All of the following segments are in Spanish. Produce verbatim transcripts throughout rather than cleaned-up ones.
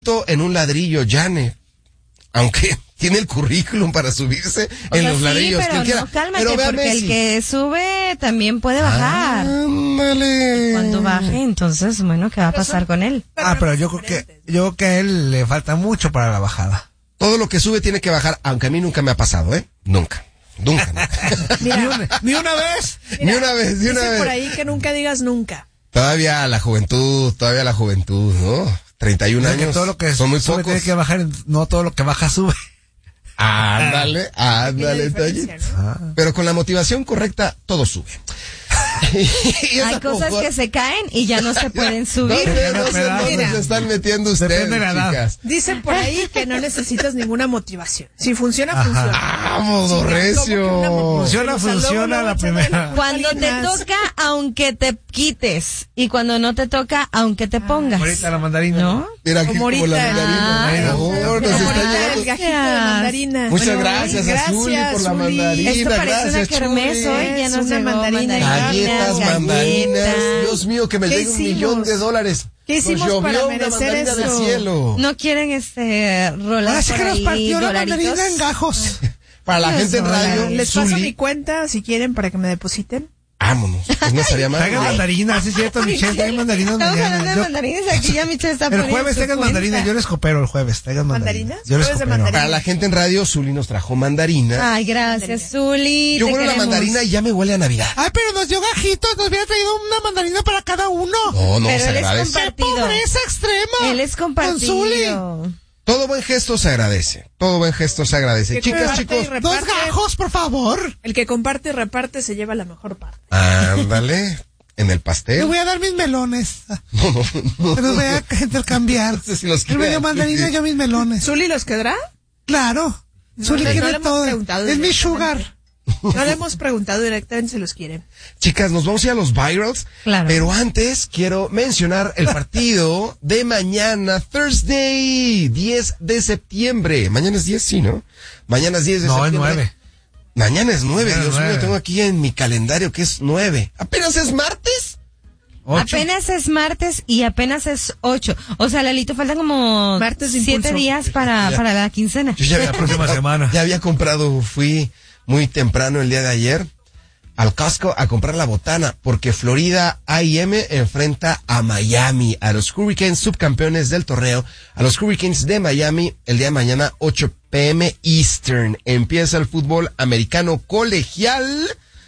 en un ladrillo, Yane. Aunque tiene el currículum para subirse o en sea, los sí, ladrillos. Pero que no, cálmate, pero porque Messi. El que sube también puede bajar. Ándale. Cuando baje, entonces, bueno, ¿qué va a pasar con él? Ah, pero yo creo que, yo creo que a él le falta mucho para la bajada. Todo lo que sube tiene que bajar, aunque a mí nunca me ha pasado, ¿eh? Nunca. Nunca. nunca. Mira, ni, una, ni una vez. Mira, ni una vez, ni una dice vez. por ahí que nunca digas nunca. Todavía la juventud, todavía la juventud, ¿no? treinta y un o sea, años. Que todo lo que son muy sube pocos. tiene que bajar, no todo lo que baja sube. Ándale, ándale, ¿no? Ah. Pero con la motivación correcta, todo sube. Hay cosas mejor... que se caen y ya no se pueden subir. No, no, no, sé dónde se están metiendo ustedes, chicas. Dicen por ahí que no necesitas ninguna motivación. Si funciona, Ajá. funciona. ¡Vamos, si recio! Funciona, funciona la primera. Cuando te toca, aunque te quites. Y cuando no te toca, aunque te pongas. Como ahorita la mandarina. ¿No? Mira aquí como, como la mandarina. Ah, no, no, nos está llegando. El gajito de mandarina. Muchas bueno, gracias, gracias a Zuli por la mandarina. Esto parece gracias, una kermés hoy, ya no se mandarina. Galletas, mandarinas. Dios mío, que me llegue un millón de dólares. ¿Qué hicimos Nos para llovió merecer una eso? Del cielo. No quieren este rolar Así por que ahí, nos partió la dolaritos. mandarina en gajos. Para la gente en radio, les Zuli. paso mi cuenta si quieren para que me depositen. Vámonos, pues no estaría mal. Traigan mandarinas, es cierto, Michelle, traigan mandarinas mañana. Estamos hablando de yo, mandarinas, aquí ya Michelle está el jueves traigan mandarinas, yo les coopero el jueves, traigan mandarinas. ¿Mandarinas? Yo les coopero. Mandarinas. Para la gente en radio, Zuli nos trajo mandarina. Ay, gracias, Zuli. Yo huelo la mandarina y ya me huele a Navidad. Ay, pero nos dio gajitos, nos hubiera traído una mandarina para cada uno. No, no, pero se él agradece. es compartido. ¡Qué pobreza extrema! Él es compartido. Todo buen gesto se agradece. Todo buen gesto se agradece. Que Chicas, chicos. Dos gajos, por favor. El que comparte y reparte se lleva la mejor parte. Ándale. En el pastel. Le voy a dar mis melones. No, no, no. Pero voy a intercambiar. No sé si los Él me dio mandarina y yo mis melones. ¿Zuli los quedará? Claro. No, Zuli no, quiere no todo. Es mi sugar. No le hemos preguntado directamente si los quieren. Chicas, nos vamos a ir a los virals. Claro. Pero antes quiero mencionar el partido de mañana, Thursday, diez de septiembre. Mañana es diez, sí, ¿no? Mañana es diez de no, septiembre. No, es nueve. Mañana es nueve, Mañana Dios nueve. mío, tengo aquí en mi calendario que es nueve. ¿Apenas es martes? Ocho. Apenas es martes y apenas es ocho. O sea, Lalito, faltan como martes siete impulso. días para, Ya. para la quincena. Yo ya había La próxima comprado, semana. Ya había comprado, fui muy temprano el día de ayer al Costco a comprar la botana porque Florida A y M enfrenta a Miami, a los Hurricanes subcampeones del torneo, a los Hurricanes de Miami el día de mañana ocho p.m. Eastern. Empieza el fútbol americano colegial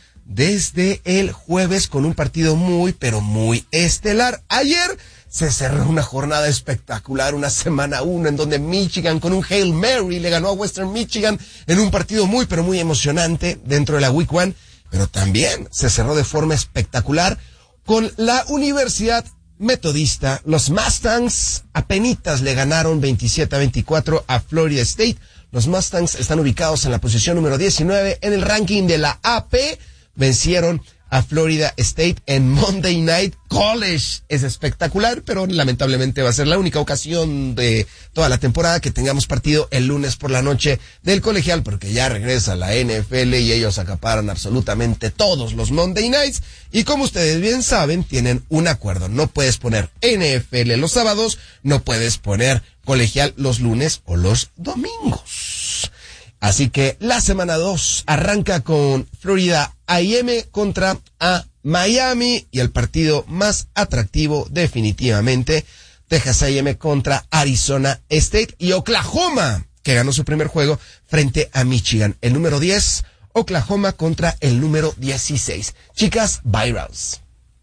desde el jueves con un partido muy, pero muy estelar. Ayer se cerró una jornada espectacular, una semana uno, en donde Michigan con un Hail Mary le ganó a Western Michigan en un partido muy, pero muy emocionante dentro de la Week One. Pero también se cerró de forma espectacular con la Universidad Metodista. Los Mustangs apenitas le ganaron veintisiete a veinticuatro a Florida State. Los Mustangs están ubicados en la posición número diecinueve en el ranking de la A P. Vencieron a Florida State en Monday Night College. Es espectacular, pero lamentablemente va a ser la única ocasión de toda la temporada que tengamos partido el lunes por la noche del colegial, porque ya regresa la N F L y ellos acaparan absolutamente todos los Monday Nights. Y como ustedes bien saben, tienen un acuerdo. No puedes poner N F L los sábados, no puedes poner colegial los lunes o los domingos. Así que la semana dos arranca con Florida A y M contra a Miami y el partido más atractivo definitivamente, Texas A y M contra Arizona State y Oklahoma, que ganó su primer juego frente a Michigan. El número diez, Oklahoma contra el número dieciséis. Chicas, virals.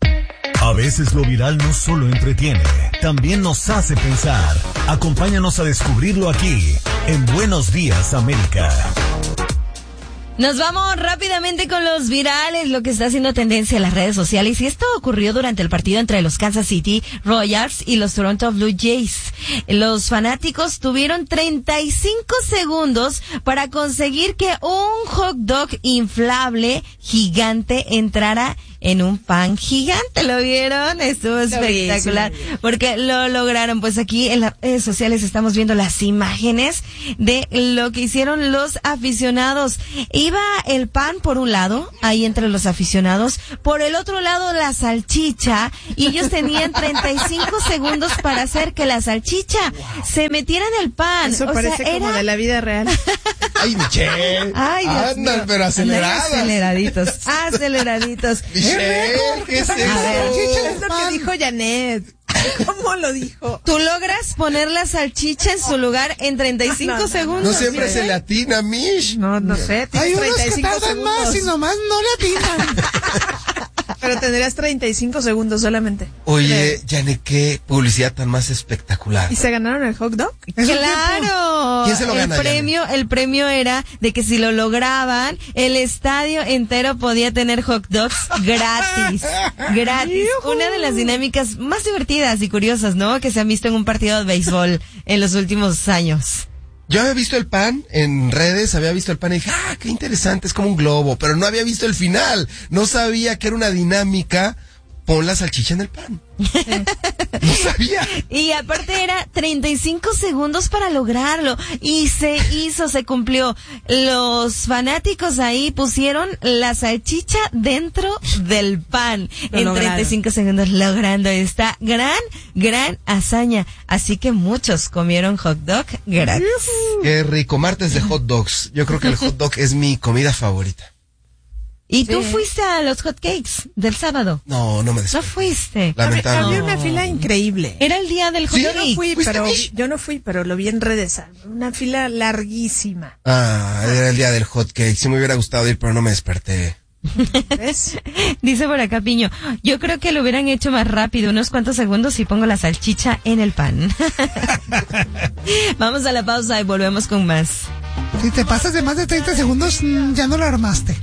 A veces lo viral no solo entretiene, también nos hace pensar. Acompáñanos a descubrirlo aquí, en Buenos Días, América. Nos vamos rápidamente con los virales, lo que está haciendo tendencia en las redes sociales. Y esto ocurrió durante el partido entre los Kansas City Royals y los Toronto Blue Jays. Los fanáticos tuvieron treinta y cinco segundos para conseguir que un hot dog inflable gigante entrara en un pan gigante. ¿Lo vieron? Estuvo espectacular. vi, sí, Porque lo lograron. Pues aquí en las redes sociales estamos viendo las imágenes de lo que hicieron los aficionados. Iba el pan por un lado, ahí entre los aficionados. Por el otro lado, la salchicha. Y ellos tenían treinta y cinco segundos para hacer que la salchicha wow. se metiera en el pan. Eso o parece sea, como era... de la vida real. Ay, Michelle. Ay, Dios Andan, mío. pero aceleradas. Andan aceleraditos, aceleraditos. Michelle, ¿qué es A ver, eso? Es lo que dijo Janet. ¿Cómo lo dijo? ¿Tú logras poner la salchicha en su lugar en treinta y cinco No, no, no, segundos? No siempre ¿sí? se le atina, Mish. No, no sé. Hay Tienes unos treinta y que cinco tardan segundos. más y nomás no le atinan. Pero tendrías treinta y cinco segundos solamente. Oye, Janet, qué publicidad tan más espectacular. ¿Y se ganaron el hot dog? Claro. ¿Quién se lo gana, el premio, el premio era de que si lo lograban, el estadio entero podía tener hot dogs gratis. Gratis. Una de las dinámicas más divertidas y curiosas, ¿no? Que se han visto en un partido de béisbol en los últimos años. Yo había visto el pan en redes, había visto el pan y dije, ah, qué interesante, es como un globo, pero no había visto el final. No sabía que era una dinámica, pon la salchicha en el pan. No sabía. Y aparte era treinta y cinco segundos para lograrlo. Y se hizo, se cumplió. Los fanáticos ahí pusieron la salchicha dentro del pan. Lo en lograron. treinta y cinco segundos logrando esta gran, gran hazaña. Así que muchos comieron hot dog gratis. Qué rico, martes de hot dogs. Yo creo que el hot dog es mi comida favorita. ¿Y tú Sí. fuiste a los hot cakes del sábado? No, no me No desperté. fuiste. Lamentable. Había una fila increíble. Era el día del hot Sí, Yo cake. no fui, ¿Fuiste, pero Mish? yo no fui, pero lo vi en redes. Una fila larguísima. Ah, era el día del hot cake. Sí me hubiera gustado ir, pero no me desperté. ¿Ves? Dice por acá Piño, yo creo que lo hubieran hecho más rápido, unos cuantos segundos y pongo la salchicha en el pan. Vamos a la pausa y volvemos con más. Si te pasas de más de treinta segundos, mm, ya no lo armaste.